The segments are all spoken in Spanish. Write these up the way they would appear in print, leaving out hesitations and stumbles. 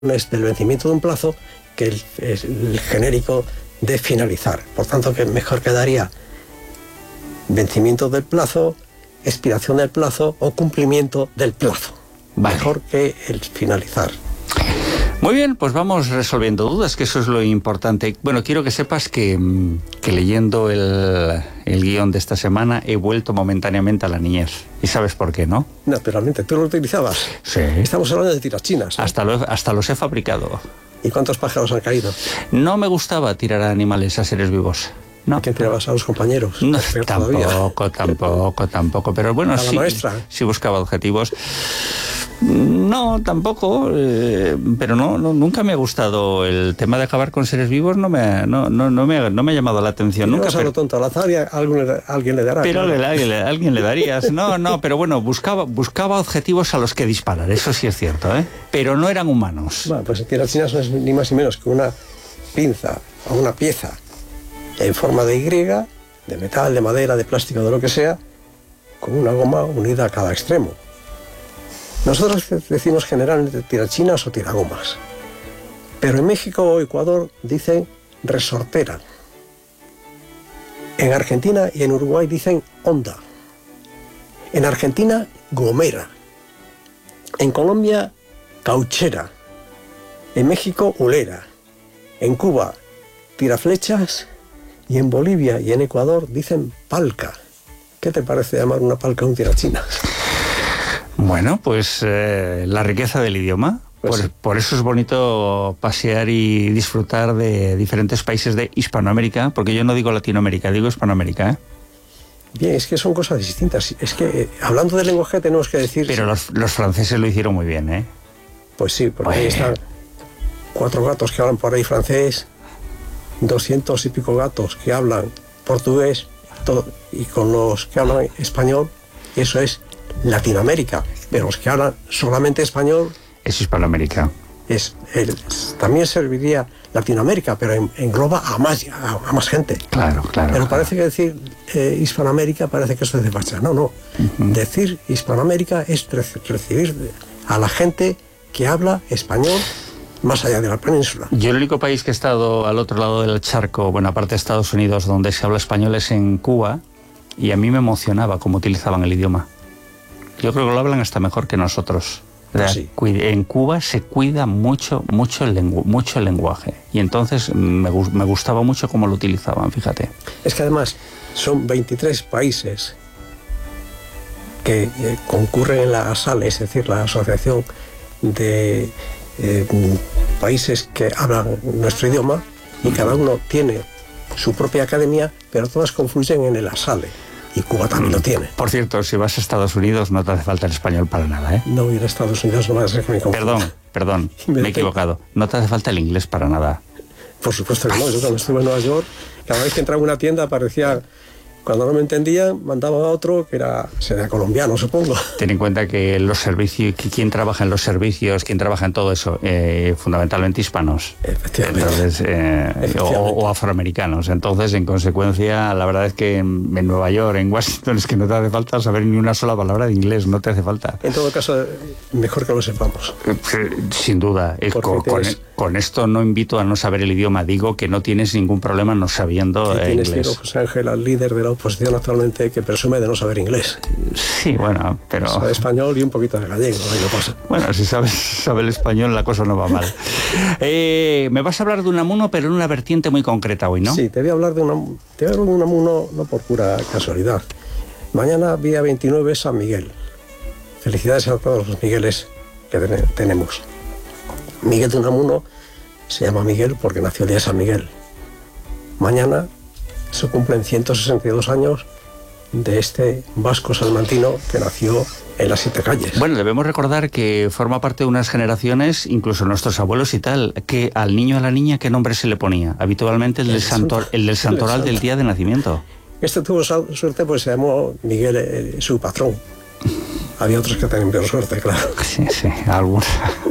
es del vencimiento de un plazo que el genérico de finalizar. Por tanto, que mejor quedaría vencimiento del plazo, expiración del plazo o cumplimiento del plazo. Vale. Mejor que el finalizar. Muy bien, pues vamos resolviendo dudas, que eso es lo importante. Bueno, quiero que sepas que leyendo el guión de esta semana he vuelto momentáneamente a la niñez. ¿Y sabes por qué, no? Naturalmente, ¿tú lo utilizabas? Sí. Estamos hablando de tirachinas, ¿no? Hasta los he fabricado. ¿Y cuántos pájaros han caído? No me gustaba tirar a animales, a seres vivos. No. ¿A quién tirabas? ¿A los compañeros? No, tampoco. Pero bueno, ¿A la maestra? Sí buscaba objetivos. No, tampoco, pero nunca me ha gustado el tema de acabar con seres vivos, no me ha llamado la atención. Nunca. A lo tonto, al azar y alguien le dará. Pero claro. alguien le darías. No, pero bueno, buscaba objetivos a los que disparar, eso sí es cierto, ¿eh? Pero no eran humanos. Bueno, pues tirachinas no es ni más ni menos que una pinza o una pieza en forma de Y, de metal, de madera, de plástico, de lo que sea, con una goma unida a cada extremo. Nosotros decimos generalmente tirachinas o tiragomas, pero en México o Ecuador dicen resortera. En Argentina y en Uruguay dicen onda. En Argentina, gomera. En Colombia, cauchera. En México, hulera. En Cuba, tiraflechas. Y en Bolivia y en Ecuador dicen palca. ¿Qué te parece llamar una palca un tirachinas? Bueno, pues la riqueza del idioma. Pues por eso es bonito pasear y disfrutar de diferentes países de Hispanoamérica, porque yo no digo Latinoamérica, digo Hispanoamérica, ¿eh? Bien, es que son cosas distintas. Es que hablando del lenguaje tenemos que decir... Pero los franceses lo hicieron muy bien, ¿eh? Pues sí, porque ahí están 4 gatos que hablan por ahí francés, 200 y pico gatos que hablan portugués, y con los que hablan español, eso es Latinoamérica, pero los que hablan solamente español es Hispanoamérica. También serviría Latinoamérica, pero engloba a más gente. Claro. Pero parece que decir Hispanoamérica parece que eso es de facha. No. Uh-huh. Decir Hispanoamérica es recibir a la gente que habla español más allá de la península. Yo el único país que he estado al otro lado del charco, bueno, aparte de Estados Unidos, donde se habla español es en Cuba, y a mí me emocionaba cómo utilizaban el idioma. Yo creo que lo hablan hasta mejor que nosotros. Sí. En Cuba se cuida mucho el lenguaje. Y entonces me gustaba mucho cómo lo utilizaban, fíjate. Es que además son 23 países que concurren en la ASAL, es decir, la Asociación de Países que hablan nuestro idioma, y cada uno tiene su propia academia, pero todas confluyen en el ASALE. Y Cuba también lo tiene. Por cierto, si vas a Estados Unidos no te hace falta el español para nada, ¿eh? No ir a Estados Unidos no va a ser que me confunda. Perdón, me he equivocado. No te hace falta el inglés para nada. Por supuesto que no. Yo cuando estuve en Nueva York, cada vez que entraba en una tienda aparecía... Cuando no me entendían, mandaban a otro que sería colombiano, supongo. Ten en cuenta que los servicios, quien trabaja en los servicios, quien trabaja en todo eso, fundamentalmente hispanos. Efectivamente. Entonces, o afroamericanos. Entonces, en consecuencia, la verdad es que en Nueva York, en Washington, es que no te hace falta saber ni una sola palabra de inglés, no te hace falta. En todo caso, mejor que lo sepamos. Sin duda. Con esto no invito a no saber el idioma, digo que no tienes ningún problema no sabiendo inglés. Tienes José Ángel, al líder de la oposición actualmente, que presume de no saber inglés. Sí, bueno, pero... Sabe español y un poquito de gallego, ahí lo pasa. Bueno, si sabe el español, la cosa no va mal. Me vas a hablar de Unamuno, pero en una vertiente muy concreta hoy, ¿no? Sí, te voy a hablar de Unamuno, no por pura casualidad. Mañana, día 29, San Miguel. Felicidades a todos los Migueles que tenemos. Miguel de Unamuno se llama Miguel porque nació el día de San Miguel. Mañana se cumplen 162 años de este vasco salmantino que nació en las 7 calles. Bueno, debemos recordar que forma parte de unas generaciones, incluso nuestros abuelos y tal, que al niño o a la niña, ¿qué nombre se le ponía? Habitualmente el del santoral del día de nacimiento. Este tuvo suerte pues se llamó Miguel, su patrón. Había otros que tenían peor suerte, claro. Sí, algunos.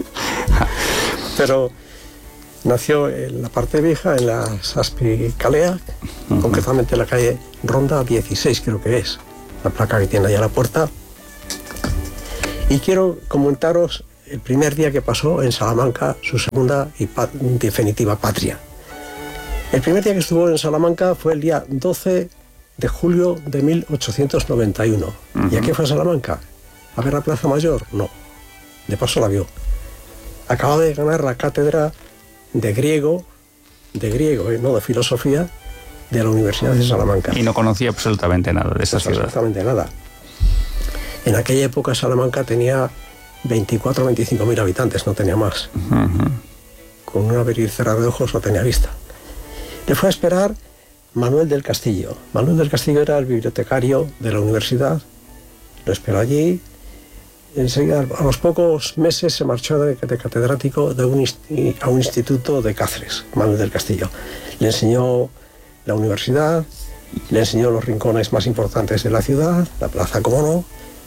Pero nació en la parte vieja, en la Saspicalea, concretamente en la calle Ronda 16, creo que es, la placa que tiene allá a la puerta. Y quiero comentaros el primer día que pasó en Salamanca, su segunda y definitiva patria. El primer día que estuvo en Salamanca fue el día 12 de julio de 1891. ¿Y a qué fue a Salamanca? ¿A ver la Plaza Mayor? No. De paso la vio. Acaba de ganar la cátedra de griego, no de filosofía, de la Universidad de Salamanca. Y no conocía absolutamente nada de esa ciudad. Absolutamente nada. En aquella época Salamanca tenía 24 o 25 mil habitantes, no tenía más. Con un abrir y cerrar de ojos no tenía vista. Le fue a esperar Manuel del Castillo. Manuel del Castillo era el bibliotecario de la universidad. Lo esperó allí. Enseguida, a los pocos meses, se marchó de catedrático a un instituto de Cáceres, Manuel del Castillo. Le enseñó la universidad, le enseñó los rincones más importantes de la ciudad, la plaza, como no,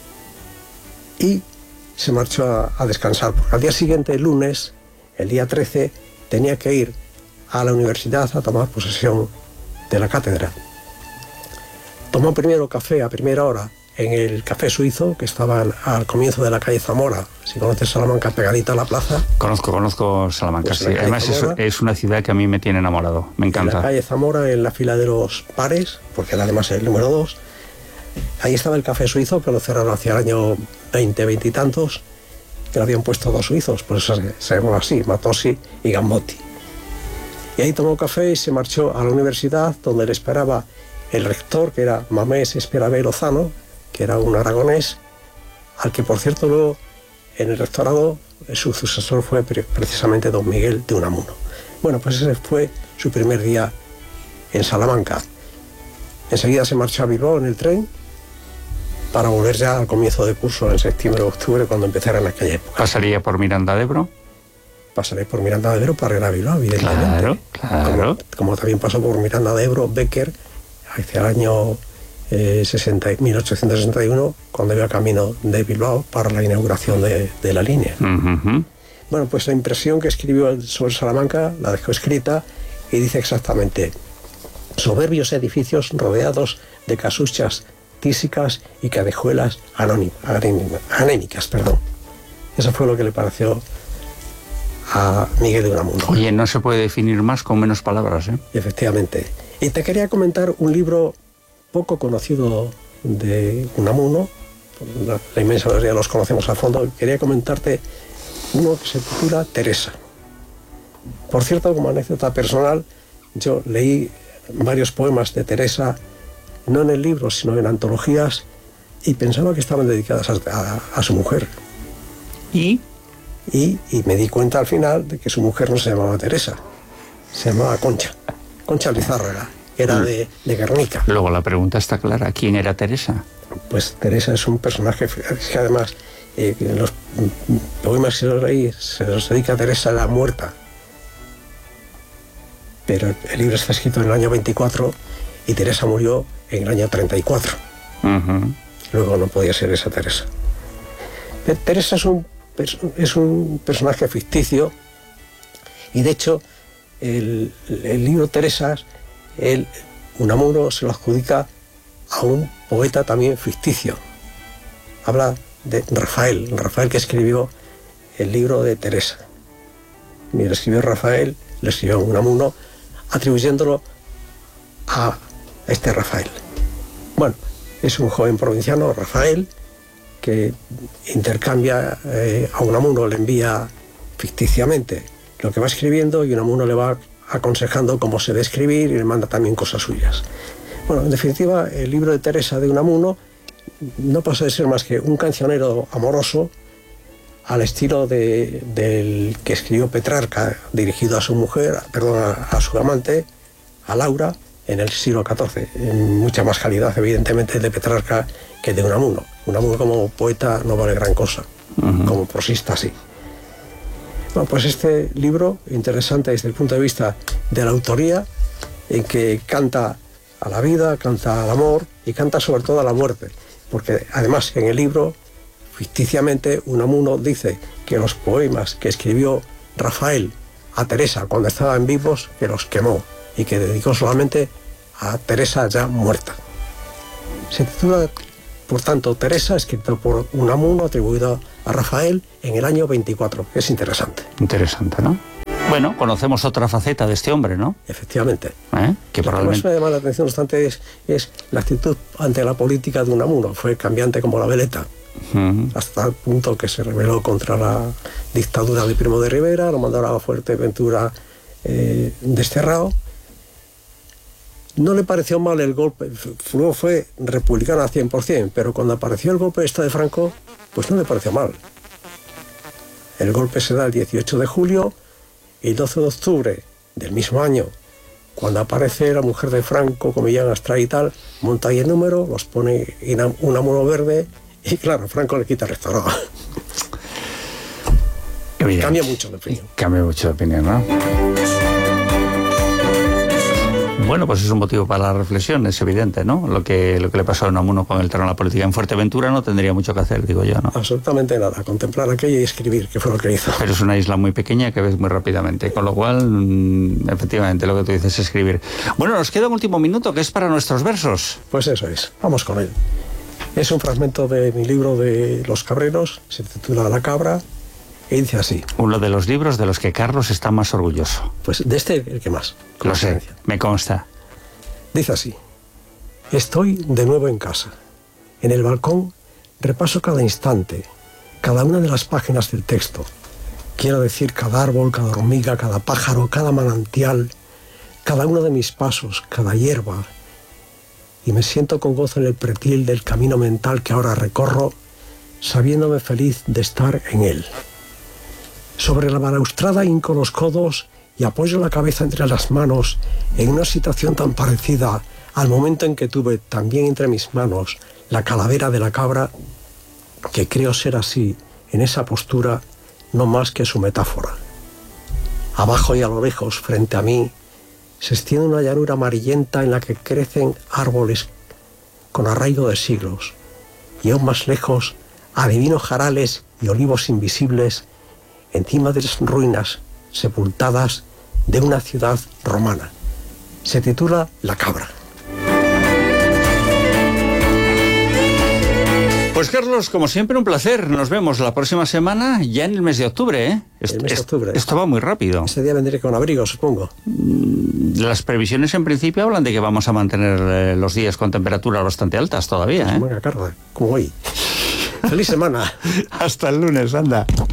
y se marchó a descansar, porque al día siguiente, el lunes, el día 13, tenía que ir a la universidad a tomar posesión de la cátedra. Tomó primero café a primera hora en el Café Suizo, que estaba al comienzo de la calle Zamora. Si conoces Salamanca, pegadita a la plaza. Conozco Salamanca, pues sí. Además es una ciudad que a mí me tiene enamorado, me encanta. En la calle Zamora, en la fila de los pares, porque era además el número 2, ahí estaba el Café Suizo, que lo cerraron hacia el año 20 y tantos, que le habían puesto 2 suizos, por eso se llamaba así, Matosi y Gambotti. Y ahí tomó café y se marchó a la universidad, donde le esperaba el rector, que era Mamés Esperabé Lozano, que era un aragonés, al que, por cierto, luego en el rectorado su sucesor fue precisamente don Miguel de Unamuno. Bueno, pues ese fue su primer día en Salamanca. Enseguida se marchó a Bilbao en el tren para volver ya al comienzo de curso en septiembre o octubre, cuando empezara en aquella época. ¿Pasaría por Miranda de Ebro? Pasaré por Miranda de Ebro para ir a Bilbao, evidentemente. Claro. Como también pasó por Miranda de Ebro Becker hacia el año 1861, cuando iba camino de Bilbao para la inauguración de la línea. Bueno, pues la impresión que escribió sobre Salamanca la dejó escrita y dice exactamente: soberbios edificios rodeados de casuchas tísicas y cadejuelas anémicas. Eso fue lo que le pareció a Miguel de Unamuno. Oye, no se puede definir más con menos palabras, ¿eh? Efectivamente. Y te quería comentar un libro poco conocido de Unamuno, la inmensa mayoría los conocemos a fondo. Quería comentarte uno que se titula Teresa. Por cierto, como anécdota personal, yo leí varios poemas de Teresa, no en el libro, sino en antologías, y pensaba que estaban dedicadas a su mujer. ¿Y? Y me di cuenta al final de que su mujer no se llamaba Teresa, se llamaba Concha Lizárraga, era de Guernica. Luego la pregunta está clara: ¿quién era Teresa? Pues Teresa es un personaje que además en los poemas que los leí se los dedica a Teresa la muerta, pero el libro está escrito en el año 24 y Teresa murió en el año 34. Luego no podía ser esa Teresa. Teresa es un personaje ficticio, y de hecho el libro Teresa, Unamuno se lo adjudica a un poeta también ficticio. Habla de Rafael, que escribió el libro de Teresa. Ni lo escribió Rafael, lo escribió Unamuno, atribuyéndolo a este Rafael. Bueno, es un joven provinciano, Rafael, que intercambia a Unamuno, le envía ficticiamente lo que va escribiendo, y Unamuno le va aconsejando cómo se debe escribir y le manda también cosas suyas. Bueno, en definitiva, el libro de Teresa de Unamuno no pasa de ser más que un cancionero amoroso al estilo del que escribió Petrarca, dirigido a su mujer, a su amante, a Laura, en el siglo XIV. En mucha más calidad, evidentemente, de Petrarca que de Unamuno. Unamuno como poeta no vale gran cosa, como prosista sí. Bueno, pues este libro, interesante desde el punto de vista de la autoría, en que canta a la vida, canta al amor y canta sobre todo a la muerte. Porque además en el libro, ficticiamente, Unamuno dice que los poemas que escribió Rafael a Teresa cuando estaban vivos, que los quemó y que dedicó solamente a Teresa ya muerta. Se titula Por tanto, Teresa, escrito por Unamuno, atribuido a Rafael en el año 24. Es interesante. Interesante, ¿no? Bueno, conocemos otra faceta de este hombre, ¿no? Efectivamente. Que Lo probablemente... que más me llama la atención, no obstante, es la actitud ante la política de Unamuno. Fue cambiante como la veleta. Hasta el punto que se rebeló contra la dictadura de Primo de Rivera, lo mandaron a Fuerteventura desterrado. No le pareció mal el golpe, luego fue republicano al 100%, pero cuando apareció el golpe de Franco, pues no le pareció mal. El golpe se da el 18 de julio y el 12 de octubre del mismo año, cuando aparece la mujer de Franco, con Millán Astray y tal, monta ahí el número, los pone Unamuno verde y claro, Franco le quita el restaurado. Cambia mucho de opinión. Cambia mucho de opinión, ¿no? Bueno, pues es un motivo para la reflexión, es evidente, ¿no? Lo que le pasó a Unamuno con el terreno de la política. En Fuerteventura no tendría mucho que hacer, digo yo, ¿no? Absolutamente nada, contemplar aquello y escribir, que fue lo que hizo. Pero es una isla muy pequeña que ves muy rápidamente, con lo cual, efectivamente, lo que tú dices es escribir. Bueno, nos queda un último minuto, que es para nuestros versos. Pues eso es, vamos con él. Es un fragmento de mi libro de Los Cabreros, se titula La Cabra, y dice así. Uno de los libros de los que Carlos está más orgulloso. Pues de este, el que más. Lo sé, me consta. Dice así. Estoy de nuevo en casa. En el balcón repaso cada instante, cada una de las páginas del texto. Quiero decir cada árbol, cada hormiga, cada pájaro, cada manantial, cada uno de mis pasos, cada hierba. Y me siento con gozo en el pretil del camino mental que ahora recorro, sabiéndome feliz de estar en él. Sobre la balaustrada hinco los codos y apoyo la cabeza entre las manos en una situación tan parecida al momento en que tuve también entre mis manos la calavera de la cabra, que creo ser así, en esa postura, no más que su metáfora. Abajo y a lo lejos, frente a mí, se extiende una llanura amarillenta en la que crecen árboles con arraigo de siglos, y aún más lejos, adivino jarales y olivos invisibles encima de las ruinas sepultadas de una ciudad romana. Se titula La Cabra. Pues Carlos, como siempre, un placer. Nos vemos la próxima semana, ya en el mes de octubre, ¿eh? El mes de octubre. Esto va muy rápido. Ese día vendré con abrigo, supongo. Las previsiones en principio hablan de que vamos a mantener los días con temperaturas bastante altas todavía, ¿eh? Buena carga, como hoy. ¡Feliz semana! Hasta el lunes, anda.